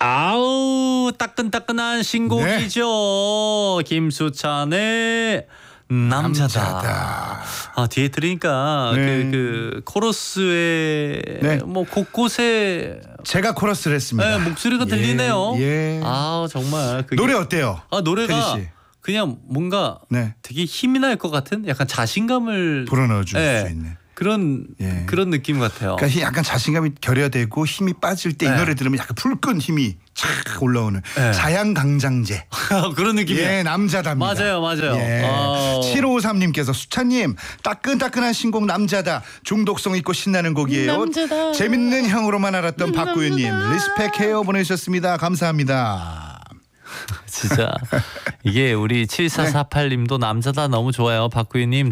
아우 따끈따끈한 신곡이죠. 김수찬의 남자다. 아 뒤에 들으니까 그 코러스에 네. 뭐 곳곳에 제가 코러스를 했습니다. 네, 목소리가 들리네요. 예. 아 정말 그게, 노래 어때요? 아 노래가 테디 씨. 그냥 뭔가 네. 되게 힘이 날 것 같은 약간 자신감을 불어넣어줄 네, 수 있는 그런 느낌 같아요. 그러니까 약간 자신감이 결여되고 힘이 빠질 때 이 네. 노래 들으면 약간 불끈 힘이 착 올라오는 네. 자양강장제. 그런 느낌이에요. 예, 남자답니다. 맞아요. 예. 7553님께서 수찬님 따끈따끈한 신곡 남자다. 중독성 있고 신나는 곡이에요. 남자다. 재밌는 형으로만 알았던 박구윤님 리스펙해요 보내주셨습니다. 감사합니다. 진짜 이게 우리 7448님도 남자다 너무 좋아요. 박구희님